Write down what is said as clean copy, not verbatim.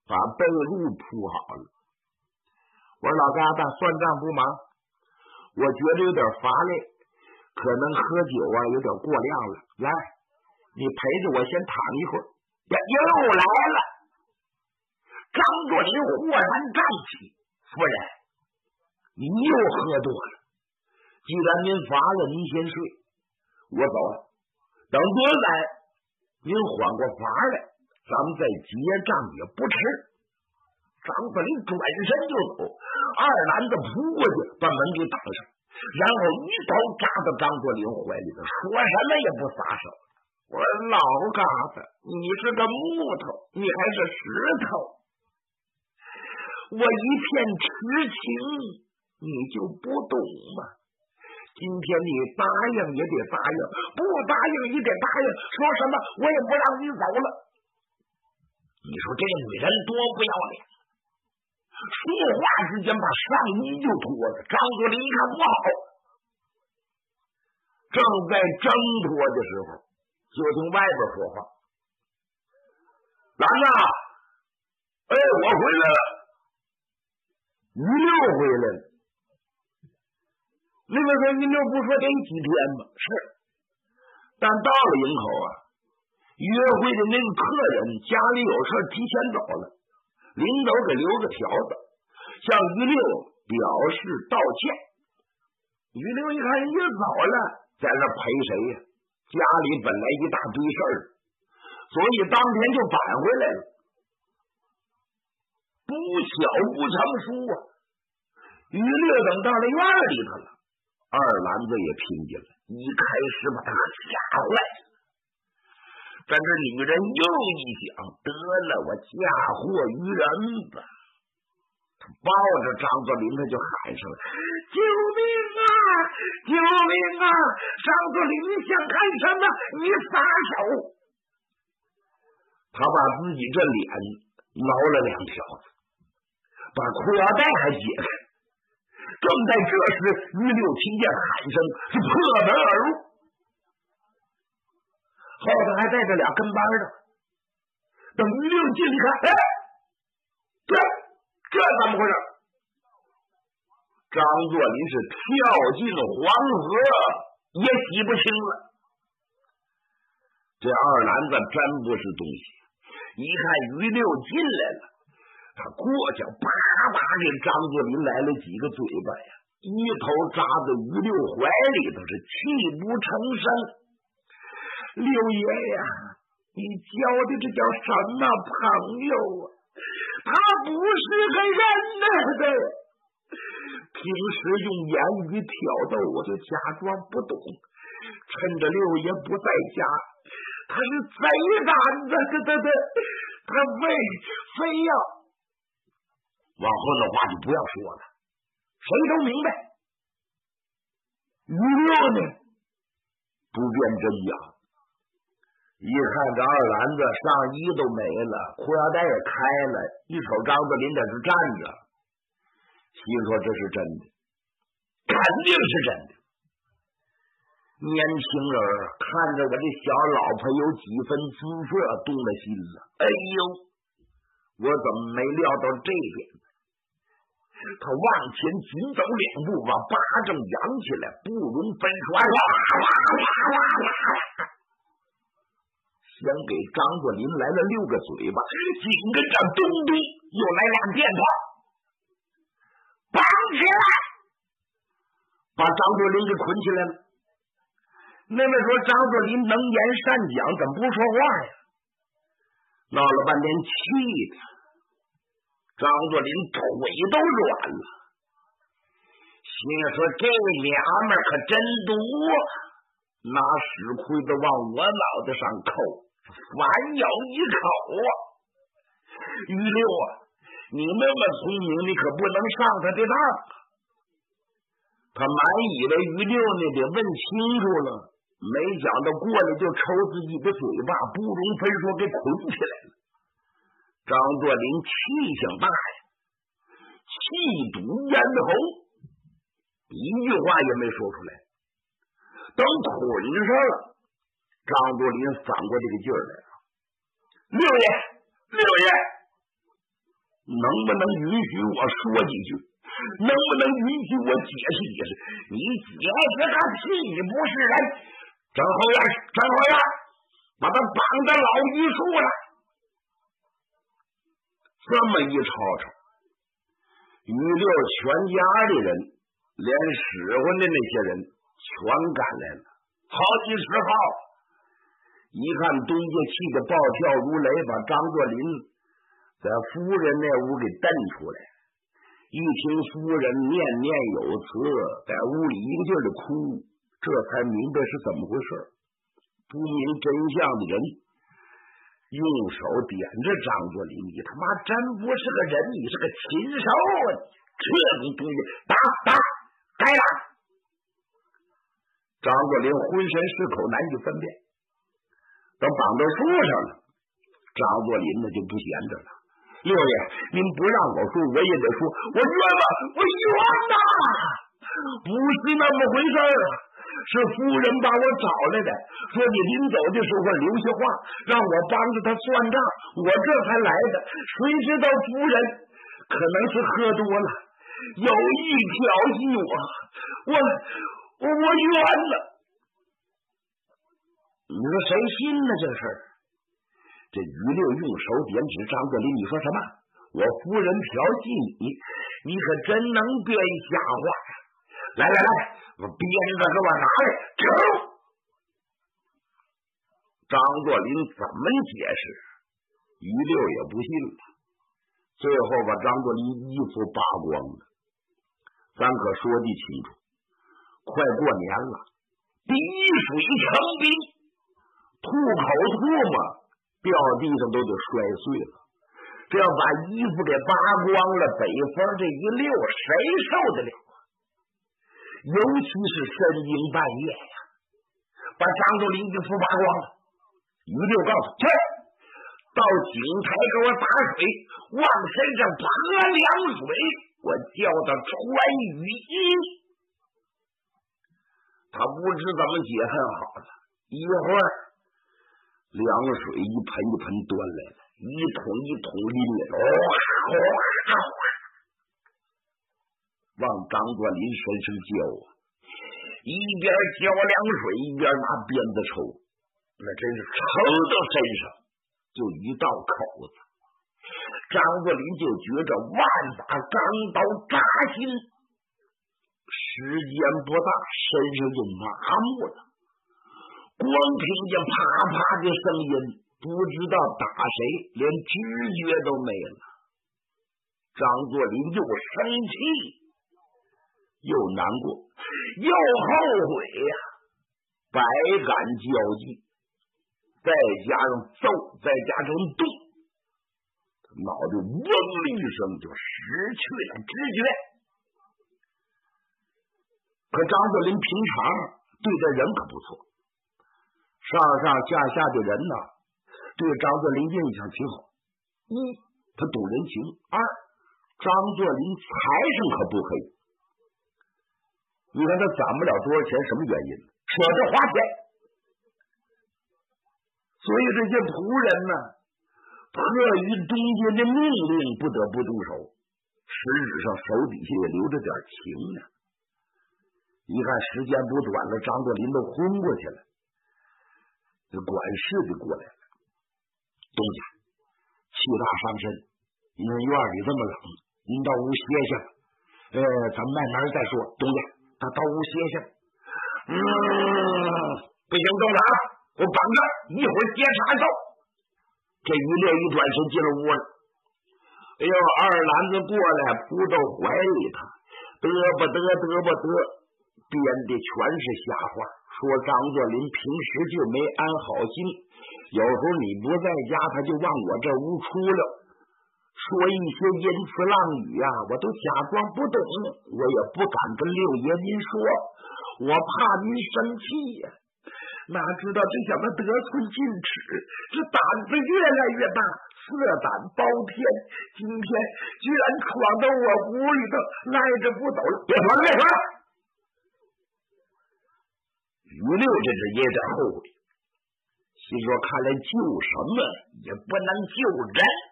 把被褥铺好了。我说老疙瘩，算账不忙，我觉得有点乏累，可能喝酒啊有点过量了，来，你陪着我先躺一会儿。呀，又来了！张作霖忽然站起，夫人，你又喝多了，既然您乏了，您先睡，我走了。等顿来，您缓过乏来，咱们再结账也不迟。张作霖转身就走，二篮子扑过去把门给挡上，然后一刀扎到张作霖怀里头，说什么也不撒手。我说老疙瘩，你是个木头，你还是石头，我一片痴情你就不懂吗？今天你答应也得答应，不答应也得答应，说什么我也不让你走了。你说这个女人多不要脸，说话之间把上衣就脱了。张作霖一看不好，正在挣脱的时候，就听外边说话：兰子，哎，我回来了。于六回来了。那个说于六不说得几天吗？是，但到了营口啊，约会的那个客人家里有事提前走了，领导给留个条子，向于六表示道歉。于六一看人家走了，在那陪谁呀？家里本来一大堆事儿，所以当天就返回来了。不小不成书啊！于六等到了院里头了，二篮子也拼进来，一开始把他吓坏了。但是女人又一想，得了，我嫁祸于人吧。他抱着张作霖，他就喊上了：救命啊！救命啊！张作霖想干什么？你撒手！他把自己这脸挠了两条子，把裤腰带还解开。正在这时，于六听见喊声，是破门而入，后头还带着俩跟班的。等于六进去看，哎，这怎么回事？张作霖是跳进黄河也洗不清了。这二篮子真不是东西，一看于六进来了，他过去叭叭给张作霖来了几个嘴巴呀，一头扎在于六怀里头，是泣不成声。六爷呀，你交的这叫什么朋友啊？他不是个人呐的。平时用言语挑逗，我就假装不懂，趁着六爷不在家，他是贼胆子，他非要。往后的话就不要说了，谁都明白。于六呢，不辨真假，一看这二篮子上衣都没了，裤腰带也开了，一瞅张作霖在这站着，心说这是真的，肯定是真的。年轻人看着我这小老婆有几分姿色，动了心了。哎呦，我怎么没料到这点呢？他往前紧走两步，把巴掌扬起来，不容分说，先给张作霖来了6个嘴巴，紧跟着咚咚又来俩电炮，绑起来，把张作霖给捆起来了。那位说张作霖能言善讲，怎么不说话呀？闹了半天气的张作霖腿都软了，心说这娘们儿可真毒，拿屎盔子往我脑袋上扣，反咬一口啊！于六啊，你那么聪明，你可不能上他的当。他满以为于六呢得问清楚了，没想到过来就抽自己的嘴巴，不容分说给捆起来了。张作霖气性大呀，气堵咽喉，一句话也没说出来。等捆上了，张作霖反过这个劲儿来了。六爷， 能不能允许我说几句？能不能允许我解释解释？你解释个屁！你不是人！郑后院，把他绑到老榆树了。这么一吵吵，于六全家的人，连使唤的那些人全赶来了，好几十号。一看东家气得暴跳如雷，把张作霖在夫人那屋给蹬出来。一听夫人念念有词，在屋里一个劲儿的哭，这才明白是怎么回事。不明真相的人用手点着张作霖，你他妈真不是个人，你是个禽兽啊！这种东西打该打。张作霖浑身是口难以分辨，等绑到树上了，张作霖呢就不闲着了。六爷，您不让我说，我也得说，我冤枉，我冤呐！不是那么回事儿，是夫人把我找来的，说你临走的时候留下话，让我帮着他算账，我这才来的。谁知道夫人可能是喝多了，有意调戏我冤了。你说谁信呢这事儿？这于六用手点指张作霖，你说什么？我夫人调戏你可真能编瞎话呀！来，我鞭子给我拿来，走！张作霖怎么解释，于六也不信了。最后把张作霖衣服扒光了。咱可说的清楚，快过年了，滴水成冰，吐口唾沫掉地上都得摔碎了。这要把衣服给扒光了，北风这一溜，谁受得了啊？尤其是深更半夜呀，把张作霖衣服扒光了。于六告诉去，到井台给我打水，往身上泼凉水，我叫他穿雨衣。他不知怎么解恨好了，一会儿凉水一盆一盆端来了，一桶一桶拎来了，往张作霖身上浇啊！一边浇凉水，一边拿鞭子抽，那真是抽到身上就一道口子。张作霖就觉着万把钢刀扎心，时间不大，身上就麻木了。光听见啪啪的声音，不知道打谁，连知觉都没了。张作霖又生气又难过又后悔呀，百感交集，再加上揍，再加上动，脑袋嗡的一声就失去了知觉。可张作霖平常对待人可不错，上上下下的人呢，对张作霖印象挺好。一，他懂人情；二，张作霖财上可不黑。你看他攒不了多少钱，什么原因？舍得花钱。所以这些仆人呢，迫于东家的命令，不得不动手，实质上手底下也留着点情呢。一看时间不短了，张作霖都昏过去了，这管事的过来了。东家气大伤身，因为院里这么冷，您到屋歇歇吧。咱们慢慢再说。东家他到屋歇歇。不行，东家我绑着，一会儿接茬走。这于烈一转身进了屋了。哎呦，二篮子过来扑到怀里，他嘚吧嘚嘚吧嘚，编的全是瞎话，说张作霖平时就没安好心，有时候你不在家，他就往我这屋出了，说一些阴词浪语啊，我都假装不懂，我也不敢跟六爷您说，我怕您生气呀。哪知道这小子得寸进尺，这胆子越来越大，色胆包天，今天居然闯到我屋里头，赖着不走了。别说了，别说了。于六这是也有点后悔，心说看来救什么也不能救人。